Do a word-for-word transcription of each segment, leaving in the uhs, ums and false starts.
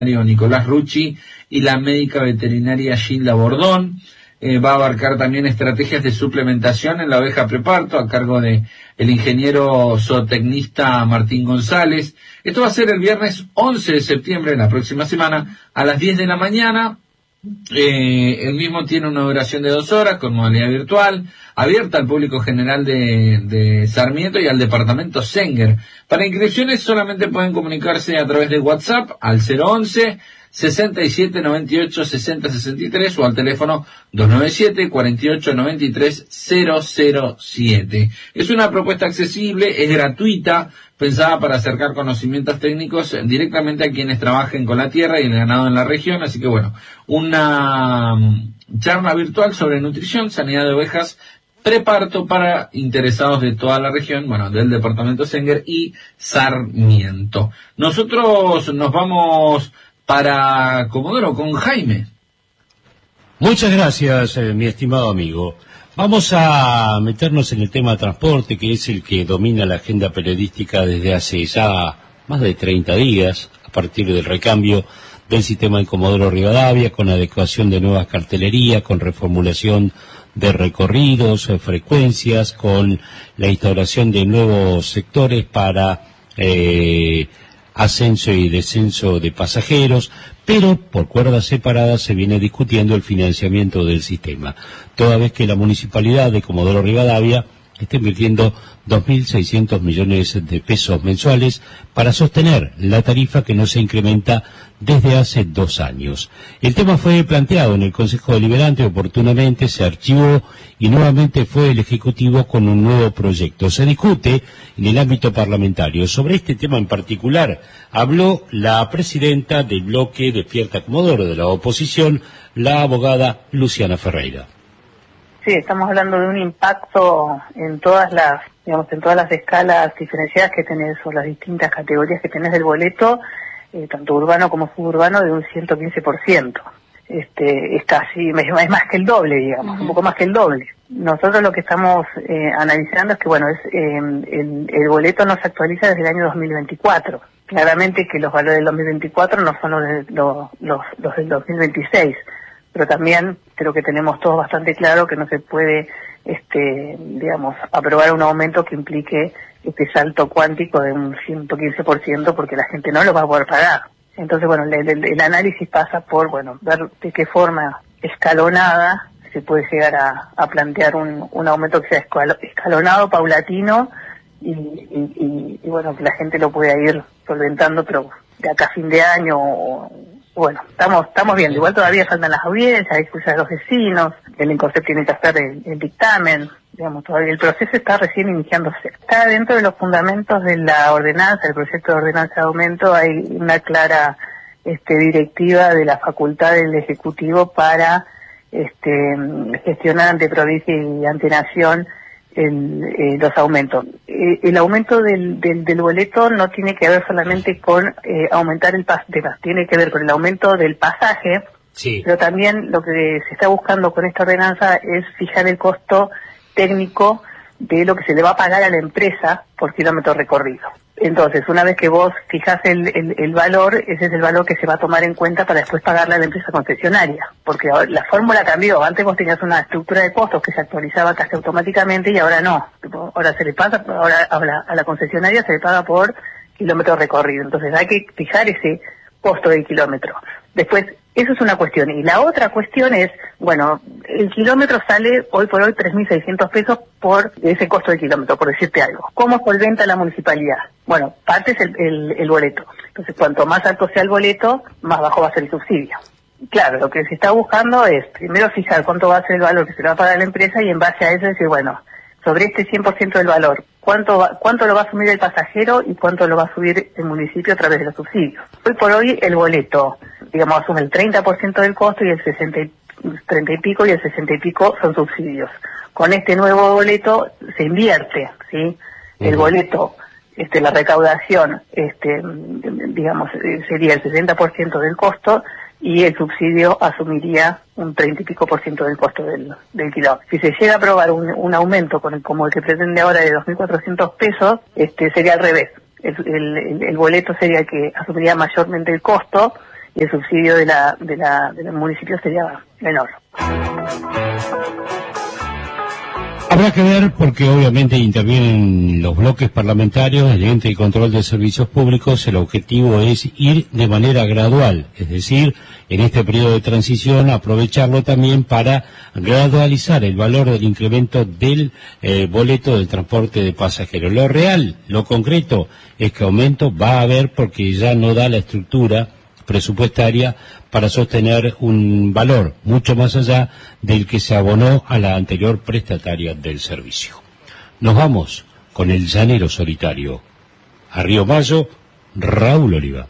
Nicolás Rucci y la médica veterinaria Gilda Bordón. Eh, va a abarcar también estrategias de suplementación en la oveja preparto a cargo de el ingeniero zootecnista Martín González. Esto va a ser el viernes once de septiembre, la próxima semana, a las diez de la mañana. Eh, el mismo tiene una duración de dos horas con modalidad virtual, abierta al público general de, de Sarmiento y al departamento Senger. Para inscripciones solamente pueden comunicarse a través de WhatsApp al cero once, sesenta y siete, noventa y ocho, sesenta, sesenta y tres o al teléfono dos nueve siete, cuarenta y ocho, noventa y tres, cero cero siete. Es una propuesta accesible, es gratuita, pensada para acercar conocimientos técnicos directamente a quienes trabajen con la tierra y el ganado en la región. Así que bueno, una charla virtual sobre nutrición, sanidad de ovejas, preparto para interesados de toda la región, bueno, del departamento Senger y Sarmiento. Nosotros nos vamos para Comodoro con Jaime. Muchas gracias, eh, mi estimado amigo. Vamos a meternos en el tema transporte, que es el que domina la agenda periodística desde hace ya más de treinta días, a partir del recambio del sistema en Comodoro Rivadavia, con adecuación de nuevas cartelerías, con reformulación de recorridos, eh, frecuencias, con la instauración de nuevos sectores para eh, ascenso y descenso de pasajeros, pero por cuerdas separadas se viene discutiendo el financiamiento del sistema, toda vez que la Municipalidad de Comodoro Rivadavia está invirtiendo dos mil seiscientos millones de pesos mensuales para sostener la tarifa que no se incrementa desde hace dos años. El tema fue planteado en el Consejo Deliberante, oportunamente se archivó y nuevamente fue el Ejecutivo con un nuevo proyecto. Se discute en el ámbito parlamentario. Sobre este tema en particular habló la presidenta del bloque Despierta Comodoro de la oposición, la abogada Luciana Ferreira. Sí, estamos hablando de un impacto en todas las, digamos, en todas las escalas diferenciadas que tenés, o las distintas categorías que tenés del boleto, eh, tanto urbano como suburbano, de un ciento quince por ciento. Este, es casi, es más que el doble, digamos, uh-huh. un poco más que el doble. Nosotros lo que estamos eh, analizando es que, bueno, es eh, el, el boleto no se actualiza desde el año dos mil veinticuatro. Claramente que los valores del dos mil veinticuatro no son los, de, los, los, los del dos mil veintiséis. Pero también creo que tenemos todos bastante claro que no se puede, este, digamos, aprobar un aumento que implique este salto cuántico de un ciento quince por ciento porque la gente no lo va a poder pagar. Entonces, bueno, el, el, el análisis pasa por, bueno, ver de qué forma escalonada se puede llegar a, a plantear un, un aumento que sea escalonado, paulatino y, y, y, y, bueno, que la gente lo pueda ir solventando, pero de acá a fin de año o... Bueno, estamos estamos viendo, igual todavía faltan las audiencias, hay que escuchar a los vecinos, el INCOSEP tiene que hacer el, el dictamen, digamos, todavía el proceso está recién iniciándose. Está dentro de los fundamentos de la ordenanza, el proyecto de ordenanza de aumento, hay una clara este, directiva de la facultad del Ejecutivo para este, gestionar ante provincia y ante nación el, eh, los aumentos. Eh, el aumento del, del, del boleto no tiene que ver solamente con eh, aumentar el pas tiene que ver con el aumento del pasaje, sí. Pero también lo que se está buscando con esta ordenanza es fijar el costo técnico de lo que se le va a pagar a la empresa por kilómetro recorrido. Entonces, una vez que vos fijás el, el, el valor, ese es el valor que se va a tomar en cuenta para después pagarle a la empresa concesionaria. Porque la fórmula cambió. Antes vos tenías una estructura de costos que se actualizaba casi automáticamente y ahora no. Ahora se le paga, ahora a la, a la concesionaria se le paga por kilómetro recorrido. Entonces hay que fijar ese costo del kilómetro. Después, eso es una cuestión. Y la otra cuestión es, bueno, el kilómetro sale hoy por hoy tres mil seiscientos pesos por ese costo del kilómetro, por decirte algo. ¿Cómo solventa la municipalidad? Bueno, parte es el, el, el boleto. Entonces, cuanto más alto sea el boleto, más bajo va a ser el subsidio. Claro, lo que se está buscando es primero fijar cuánto va a ser el valor que se le va a pagar a la empresa y en base a eso decir, bueno, sobre este cien por ciento del valor, ¿cuánto va, cuánto lo va a asumir el pasajero y cuánto lo va a subir el municipio a través de los subsidios? Hoy por hoy el boleto, digamos, asume el treinta por ciento del costo y el sesenta, treinta y pico y el sesenta y pico son subsidios. Con este nuevo boleto se invierte, ¿sí? El boleto, este, la recaudación, este, digamos, sería el sesenta por ciento del costo y el subsidio asumiría un treinta y pico por ciento del costo del, del kilómetro. Si se llega a aprobar un, un aumento con el, como el que pretende ahora de dos mil cuatrocientos pesos, este sería al revés. El, el, el boleto sería el que asumiría mayormente el costo y el subsidio de la, de la, del municipio sería menor. Habrá que ver porque obviamente intervienen los bloques parlamentarios, el ente de control de servicios públicos. El objetivo es ir de manera gradual, es decir, en este periodo de transición aprovecharlo también para gradualizar el valor del incremento del eh, boleto del transporte de pasajeros. Lo real, lo concreto, es que aumento va a haber porque ya no da la estructura presupuestaria para sostener un valor mucho más allá del que se abonó a la anterior prestataria del servicio. Nos vamos con el llanero solitario. A Río Mayo, Raúl Oliva.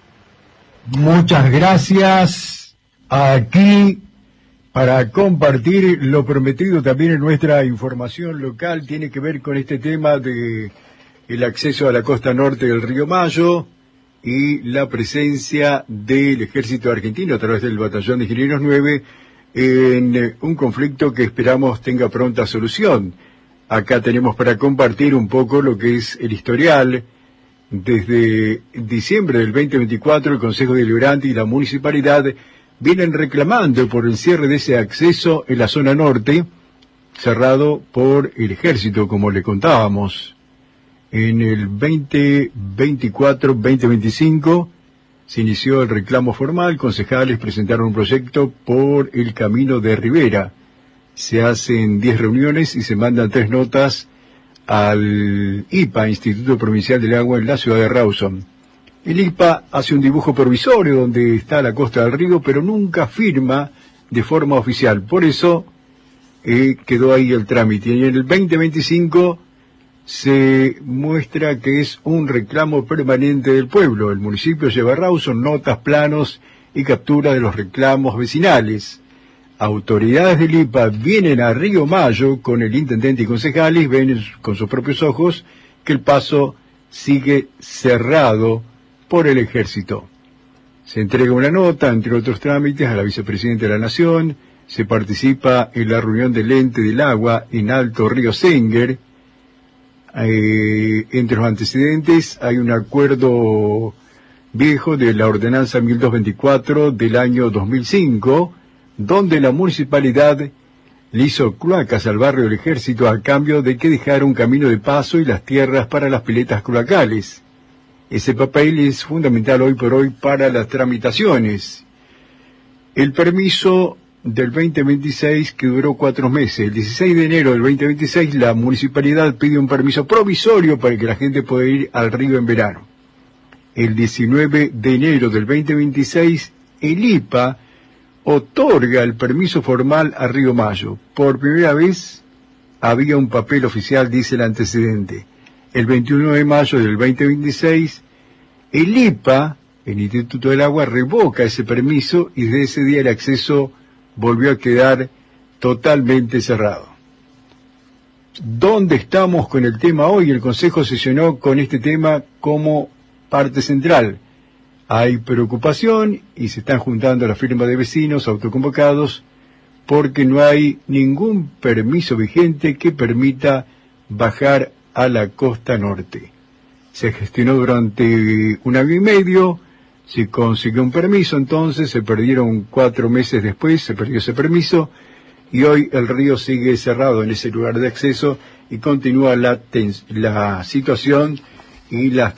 Muchas gracias. Aquí para compartir lo prometido también en nuestra información local, tiene que ver con este tema de el acceso a la costa norte del Río Mayo y la presencia del ejército argentino a través del batallón de Ingenieros nueve en un conflicto que esperamos tenga pronta solución. Acá tenemos para compartir un poco lo que es el historial. Desde diciembre del veinte veinticuatro, el Consejo Deliberante y la Municipalidad vienen reclamando por el cierre de ese acceso en la zona norte, cerrado por el ejército, como le contábamos. En el veinte veinticuatro veinte veinticinco se inició el reclamo formal, concejales presentaron un proyecto por el camino de Rivera. Se hacen diez reuniones y se mandan tres notas al I P A, Instituto Provincial del Agua, en la ciudad de Rawson. El I P A hace un dibujo provisorio donde está la costa del río, pero nunca firma de forma oficial. Por eso eh, quedó ahí el trámite. Y en el veinte veinticinco se muestra que es un reclamo permanente del pueblo. El municipio lleva a Rawson notas, planos y captura de los reclamos vecinales. Autoridades del I P A vienen a Río Mayo con el intendente y concejales, ven con sus propios ojos que el paso sigue cerrado por el ejército. Se entrega una nota, entre otros trámites, a la vicepresidenta de la Nación, se participa en la reunión del ente del agua en Alto Río Senguer. Eh, entre los antecedentes hay un acuerdo viejo de la ordenanza mil doscientos veinticuatro del año dos mil cinco, donde la municipalidad le hizo cloacas al barrio del Ejército a cambio de que dejara un camino de paso y las tierras para las piletas cloacales. Ese papel es fundamental hoy por hoy para las tramitaciones. El permiso del veinte veintiséis, que duró cuatro meses. El dieciséis de enero del veinte veintiséis, la municipalidad pide un permiso provisorio para que la gente pueda ir al río en verano. El diecinueve de enero del veinte veintiséis, el I P A otorga el permiso formal a Río Mayo. Por primera vez había un papel oficial, dice el antecedente. El veintiuno de mayo del veinte veintiséis, el I P A, el Instituto del Agua, revoca ese permiso y desde ese día el acceso volvió a quedar totalmente cerrado. ¿Dónde estamos con el tema hoy? El Consejo sesionó con este tema como parte central. Hay preocupación y se están juntando las firmas de vecinos autoconvocados porque no hay ningún permiso vigente que permita bajar a la costa norte. Se gestionó durante un año y medio, se consiguió un permiso, entonces se perdieron cuatro meses después, se perdió ese permiso, y hoy el río sigue cerrado en ese lugar de acceso y continúa la, tens- la situación y las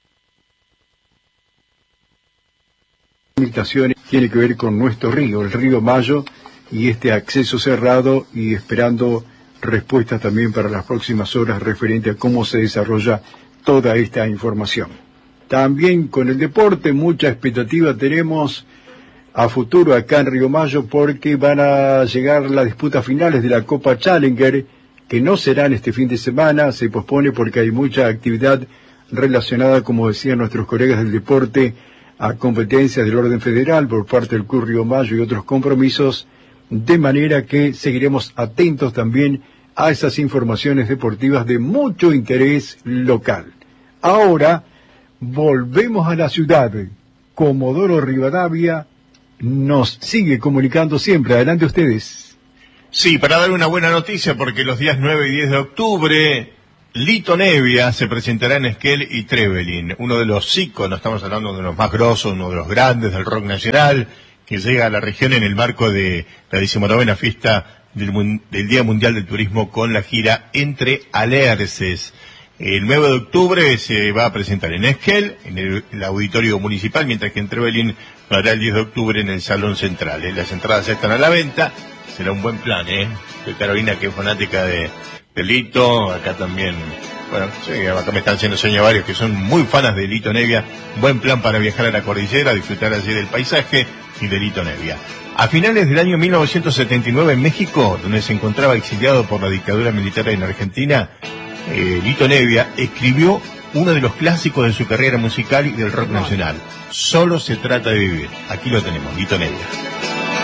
tramitaciones tiene que ver con nuestro río, el río Mayo, y este acceso cerrado y esperando respuestas también para las próximas horas referente a cómo se desarrolla toda esta información. También con el deporte, mucha expectativa tenemos a futuro acá en Río Mayo porque van a llegar las disputas finales de la Copa Challenger, que no serán este fin de semana, se pospone porque hay mucha actividad relacionada, como decían nuestros colegas del deporte, a competencias del orden federal por parte del Club Río Mayo y otros compromisos, de manera que seguiremos atentos también a esas informaciones deportivas de mucho interés local. Ahora volvemos a la ciudad. Comodoro Rivadavia nos sigue comunicando siempre. Adelante ustedes. Sí, para dar una buena noticia, porque los días nueve y diez de octubre Lito Nevia se presentará en Esquel y Trevelin, uno de los íconos, estamos hablando de los más grosos, uno de los grandes del rock nacional, que llega a la región en el marco de la decimonovena fiesta del, del Día Mundial del Turismo con la gira Entre Alerces. El nueve de octubre se va a presentar en Esquel, en el, el auditorio municipal, mientras que en Trevelin lo hará el diez de octubre en el Salón Central. ¿eh? Las entradas ya están a la venta, será un buen plan, ¿eh? De Carolina, que es fanática de de Lito, acá también, bueno, sí, acá me están haciendo sueño varios que son muy fanas de Lito Nevia. Buen plan para viajar a la cordillera, disfrutar allí del paisaje y de Lito Nevia. A finales del año mil novecientos setenta y nueve en México, donde se encontraba exiliado por la dictadura militar en Argentina, eh, Lito Nevia escribió uno de los clásicos de su carrera musical y del rock nacional. Solo se trata de vivir. Aquí lo tenemos, Lito Nevia.